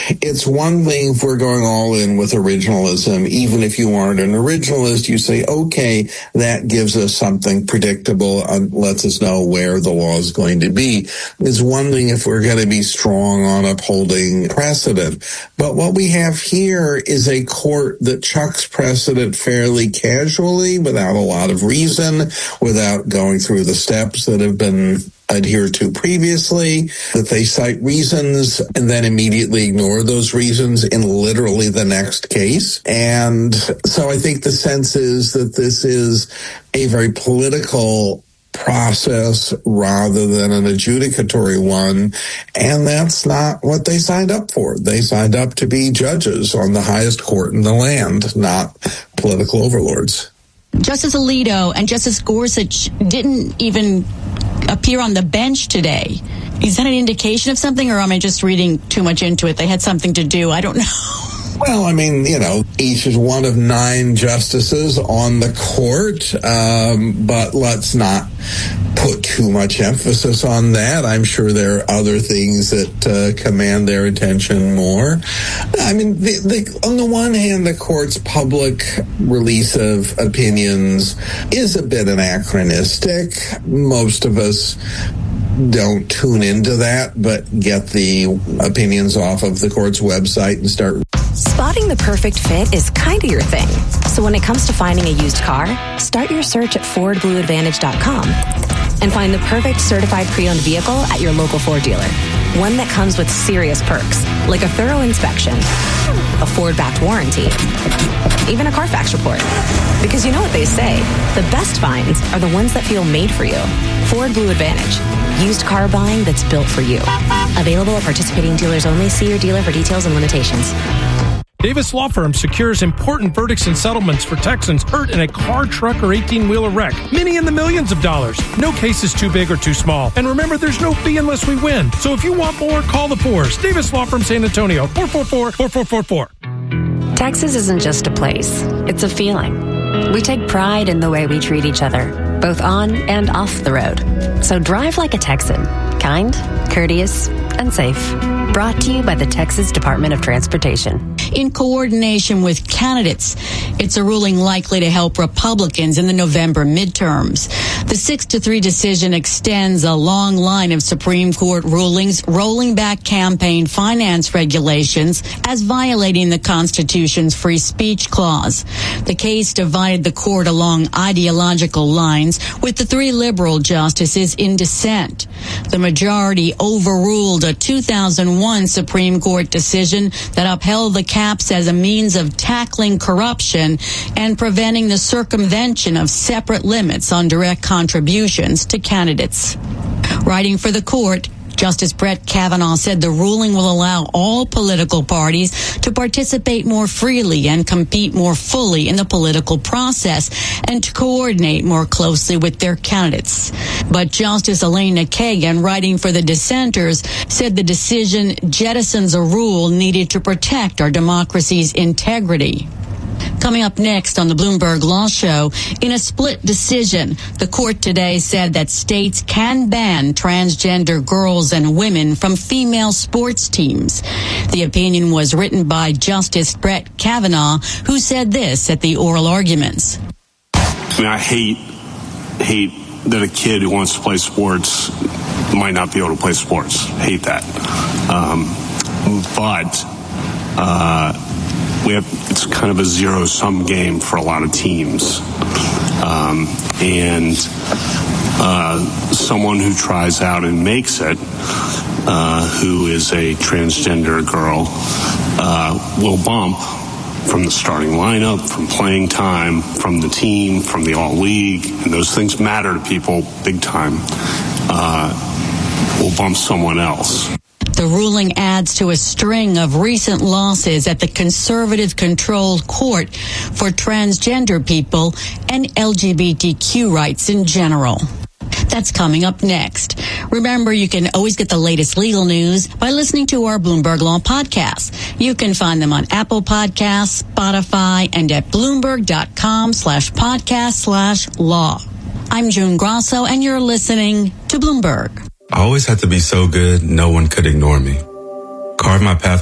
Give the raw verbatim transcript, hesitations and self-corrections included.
it's one thing if we're going all in with originalism. Even if you aren't an originalist, you say, okay, that gives us something predictable and lets us know where the law is going to be. It's one thing if we're going to be strong on upholding precedent. But what we have here is a court that chucks precedent fairly casually, without a lot of reason, without going through the steps that have been adhered to previously, that they cite reasons and then immediately ignore those reasons in literally the next case. And so I think the sense is that this is a very political process rather than an adjudicatory one, and that's not what they signed up for. They signed up to be judges on the highest court in the land, not political overlords. Justice Alito and Justice Gorsuch didn't even appear on the bench today. Is that an indication of something, or am I just reading too much into it? They had something to do. I don't know. Well, I mean, you know, each is one of nine justices on the court, um, but let's not put too much emphasis on that. I'm sure there are other things that uh, command their attention more. I mean, the, the, on the one hand, the court's public release of opinions is a bit anachronistic. Most of us don't tune into that, but get the opinions off of the court's website and start. Spotting the perfect fit is kind of your thing. So when it comes to finding a used car, start your search at Ford Blue Advantage dot com and find the perfect certified pre-owned vehicle at your local Ford dealer. One that comes with serious perks, like a thorough inspection, a Ford-backed warranty, even a Carfax report. Because you know what they say, the best finds are the ones that feel made for you. Ford Blue Advantage. Used car buying that's built for you. Available at participating dealers only. See your dealer for details and limitations. Davis Law Firm secures important verdicts and settlements for Texans hurt in a car, truck, or eighteen-wheeler wreck. Many in the millions of dollars. No case is too big or too small. And remember, there's no fee unless we win. So if you want more, call the fours. Davis Law Firm San Antonio, four four four, four four four four. Texas isn't just a place. It's a feeling. We take pride in the way we treat each other, both on and off the road. So drive like a Texan. Kind, courteous, and safe. Brought to you by the Texas Department of Transportation. In coordination with candidates, it's a ruling likely to help Republicans in the November midterms. The six to three decision extends a long line of Supreme Court rulings rolling back campaign finance regulations as violating the Constitution's free speech clause. The case divided the court along ideological lines, with the three liberal justices in dissent. The majority overruled a two thousand one Supreme Court decision that upheld the caps as a means of tackling corruption and preventing the circumvention of separate limits on direct contributions to candidates. Writing for the court, Justice Brett Kavanaugh said the ruling will allow all political parties to participate more freely and compete more fully in the political process and to coordinate more closely with their candidates. But Justice Elena Kagan, writing for the dissenters, said the decision jettisons a rule needed to protect our democracy's integrity. Coming up next on the Bloomberg Law Show, in a split decision, the court today said that states can ban transgender girls and women from female sports teams. The opinion was written by Justice Brett Kavanaugh, who said this at the oral arguments. I mean, I hate, hate that a kid who wants to play sports might not be able to play sports. Hate that. Um, but, uh, We have, it's kind of a zero-sum game for a lot of teams. Um, and uh, someone who tries out and makes it, uh, who is a transgender girl, uh, will bump from the starting lineup, from playing time, from the team, from the all-league, and those things matter to people big time, uh, will bump someone else. The ruling adds to a string of recent losses at the conservative-controlled court for transgender people and L G B T Q rights in general. That's coming up next. Remember, you can always get the latest legal news by listening to our Bloomberg Law podcasts. You can find them on Apple Podcasts, Spotify, and at Bloomberg.com slash podcast slash law. I'm June Grosso, and you're listening to Bloomberg. I always had to be so good, no one could ignore me. Carve my path